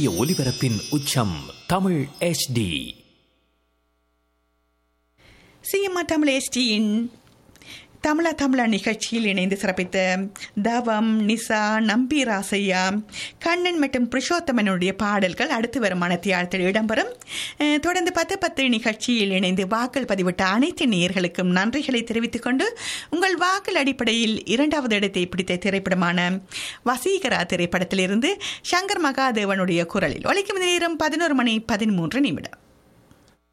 சூரிய ஒளிபரப்பின் உச்சம் Tamil HD. CMR Tamil HDயின் தமிழா நிகழ்ச்சியில் இணைந்து சிறப்பித்த தவம், நிசா, நம்பி ராசையா, கண்ணன் மற்றும் புருஷோத்தமனுடைய பாடல்கள் அடுத்து வரும் மனத்தியாளத்தில் இடம்பெறும். தொடர்ந்து 10:10 நிகழ்ச்சியில் இணைந்து வாக்கள் பதிவிட்ட அனைத்து நேயர்களுக்கும் நன்றிகளை தெரிவித்துக் கொண்டு உங்கள் வாக்கள் அடிப்படையில் 2வது இடத்தை பிடித்த திரைப்படமான வசீகரா திரைப்படத்திலிருந்து சங்கர் மகாதேவனுடைய குரலில் ஒலிக்கும் நேரம் 11:13